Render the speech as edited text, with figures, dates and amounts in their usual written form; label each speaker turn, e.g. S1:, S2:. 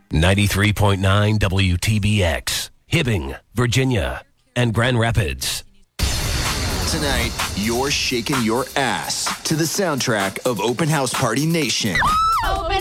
S1: 93.9 WTBX, Hibbing, Virginia, and Grand Rapids.
S2: Tonight, you're shaking your ass to the soundtrack of Open House Party Nation.